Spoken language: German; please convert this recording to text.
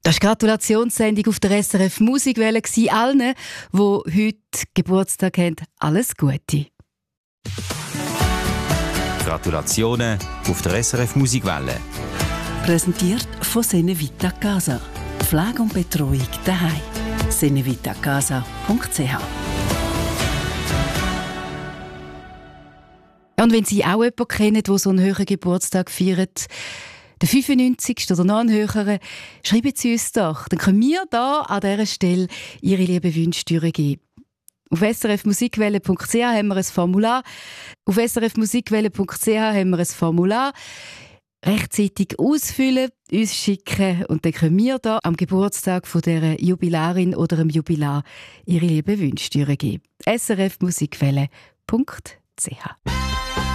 Das war die Gratulationssendung auf der SRF Musikwelle. Allen, die heute Geburtstag haben, alles Gute. Gratulationen auf der SRF Musikwelle. Präsentiert von Senevita Casa. Pflege und Betreuung daheim. senevitacasa.ch. Und wenn Sie auch jemanden kennen, der so einen höheren Geburtstag feiert, der 95. oder noch einen höheren, schreiben Sie uns doch. Dann können wir hier an dieser Stelle Ihre lieben Wünsche durchgeben. Auf srfmusikwelle.ch haben wir ein Formular. Auf srfmusikwelle.ch haben wir ein Formular. Rechtzeitig ausfüllen, uns schicken und dann können wir hier am Geburtstag von dieser Jubilarin oder dem Jubilar Ihre lieben Wünsche durchgeben. srfmusikwelle.ch